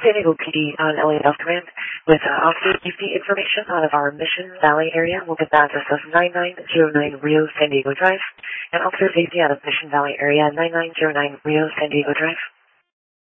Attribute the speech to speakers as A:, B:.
A: San Diego PD on LA South Command with officer safety information out of our Mission Valley area. We'll get the address of 9909 Rio San Diego Drive, and officer safety out of Mission Valley area, 9909 Rio San Diego Drive.